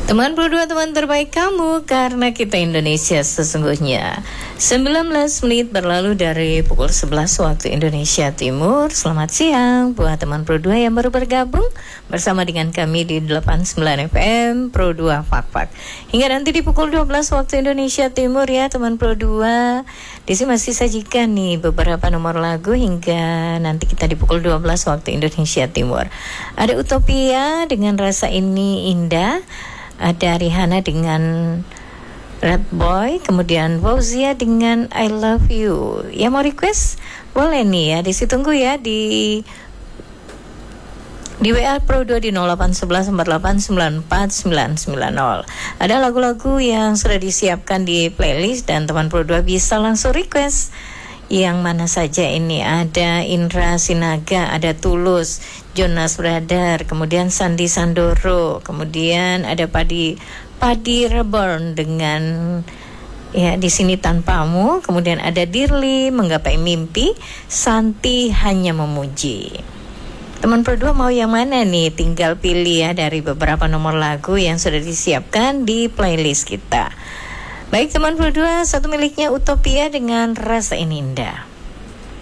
Teman berdua, teman terbaik kamu, karena kita Indonesia sesungguhnya. 19 menit berlalu dari pukul 11 waktu Indonesia Timur. Selamat siang buat teman Pro 2 yang baru bergabung bersama dengan kami di 89 FM Pro 2 Fakfak. Hingga nanti di pukul 12 waktu Indonesia Timur ya teman Pro 2. Di sini masih sajikan nih beberapa nomor lagu hingga nanti kita di pukul 12 waktu Indonesia Timur. Ada Utopia dengan Rasa Ini Indah. Ada Rihanna dengan Red Boy, kemudian Fauzia dengan I Love You. Ya mau request boleh nih ya, ditunggu ya di WA Pro 2 di 0811 48949990. Ada lagu-lagu yang sudah disiapkan di playlist dan teman Pro 2 bisa langsung request. Yang mana saja ini, ada Indra Sinaga, ada Tulus, Jonas Brother, kemudian Sandi Sandoro, kemudian ada Padi Reborn dengan ya di sini tanpamu, kemudian ada Dirli Menggapai Mimpi, Santi Hanya Memuji. Teman Pro 2 mau yang mana nih? Tinggal pilih ya dari beberapa nomor lagu yang sudah disiapkan di playlist kita. Baik teman Pro 2, satu miliknya Utopia dengan Rasa Ini Indah.